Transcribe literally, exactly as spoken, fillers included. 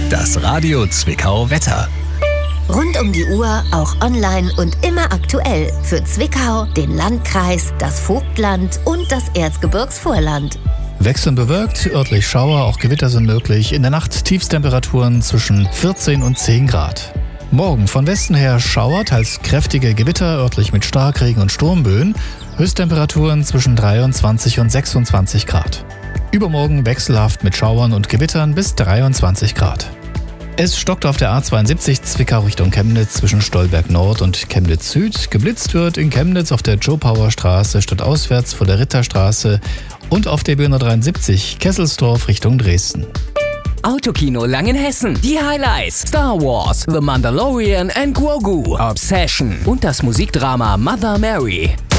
Das Radio Zwickau Wetter. Rund um die Uhr, auch online und immer aktuell. Für Zwickau, den Landkreis, das Vogtland und das Erzgebirgsvorland. Wechselnd bewölkt, örtlich Schauer, auch Gewitter sind möglich. In der Nacht Tiefstemperaturen zwischen vierzehn und zehn Grad. Morgen von Westen her Schauer, teils kräftige Gewitter, örtlich mit Starkregen und Sturmböen. Höchsttemperaturen zwischen dreiundzwanzig und sechsundzwanzig Grad. Übermorgen wechselhaft mit Schauern und Gewittern bis dreiundzwanzig Grad. Es stockt auf der A zweiundsiebzig Zwickau Richtung Chemnitz zwischen Stolberg Nord und Chemnitz Süd. Geblitzt wird in Chemnitz auf der Joe-Power-Straße stadtauswärts vor der Ritterstraße und auf der B hundertdreiundsiebzig Kesselsdorf Richtung Dresden. Autokino Langenhessen. Die Highlights: Star Wars, The Mandalorian and Grogu, Obsession und das Musikdrama Mother Mary.